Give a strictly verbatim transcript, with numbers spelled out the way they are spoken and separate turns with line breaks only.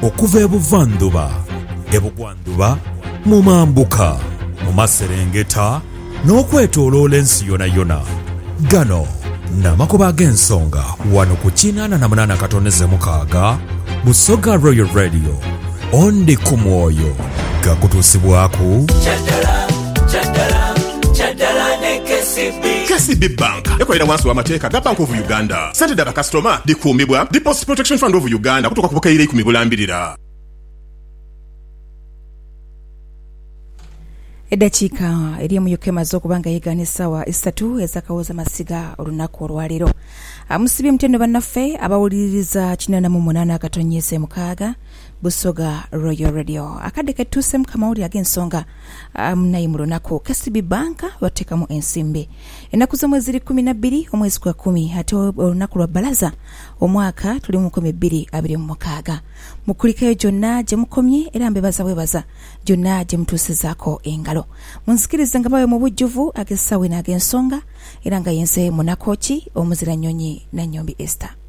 okuva ebuvanduba ebugwanduba mu mambuka mu maserengeta n'okwetooloola ensi yona yona. Gano n'amakubo ag'ensonga wano ku kinaana na munaana katoneze mukaaga Busoga Royal Radio. Ondi ku mwoyo gakutuusibwaku
Chaddala, chaddala, chaddala ne K C B.
K C B Bank ekolera wansi w'amateeka ga Bank of Uganda. Ssente dda bakasitoma dikuumibwa Deposit Protection Fund of Uganda kutuuka ku bukaire ikumi bulambirira.
Eddakiika eri emu yokka emaze okuba nga yeegaana essaawa essatu ez'akawooza masiga olunaku olwaleero. Amusibye mutendo bannaffe abawuliriza kinaana mu munaana akatonnyeze mukaaga Busoga Royal Radio. Akadde ketuusemu kamawulire ag'ensonga munayi mu lunaku. K C B Bank bateekamu ensimbi. Ennaku z'omwezi kumi na bbiri omwezi gwa kumi ate olunaku lwa bbalaza omwaka tuli mu kumi bbiri abiri mu mukaaga. Mukulikayo gyonna gye mukomye era mbebaza bwebaza gyonna gye mutuusizaako engalo. Munzikirize nga bawe mu bujjuvu ag'essaawa eno ag'ensonga era nga yenze Munakoki omuzira nnyonyi na Nnyombi Esther.